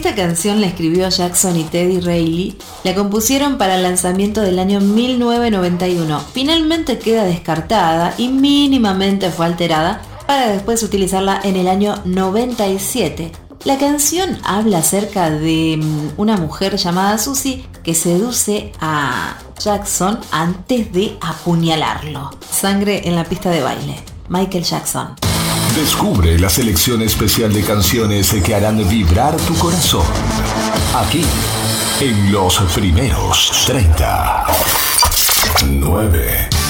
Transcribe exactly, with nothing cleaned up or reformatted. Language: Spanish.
Esta canción la escribió Jackson y Teddy Riley, la compusieron para el lanzamiento del año mil novecientos noventa y uno. Finalmente queda descartada y mínimamente fue alterada para después utilizarla en el año noventa y siete. La canción habla acerca de una mujer llamada Susie que seduce a Jackson antes de apuñalarlo. Sangre en la pista de baile. Michael Jackson. Descubre la selección especial de canciones que harán vibrar tu corazón. Aquí, en los primeros treinta. nueve.